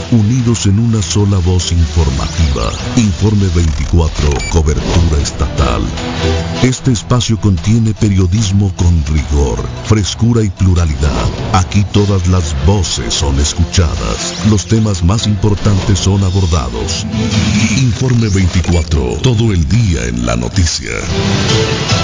unidos en una sola voz informativa. Informe 24, cobertura estatal. Este espacio contiene periodismo con rigor, frescura y pluralidad. Aquí todas las voces son escuchadas. Los temas más importantes son abordados. Informe 24, todo el día en la noticia.